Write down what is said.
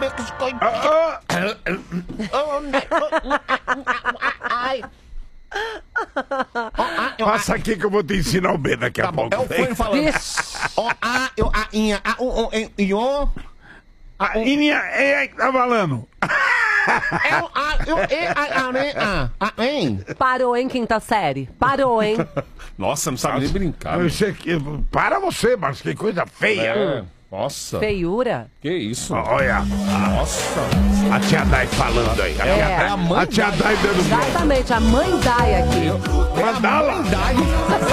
Passa aqui que eu vou te ensinar o B daqui a pouco. É o fone falando. A Inha tá falando. Parou, hein, quinta série? Parou, hein? Nossa, não sabe nem brincar. Para você, mas que coisa feia. Nossa. Feiura? Que isso? Olha. Nossa. A tia Dai falando aí. A tia Dai dando. Exatamente, a mãe Dai aqui. Mandala.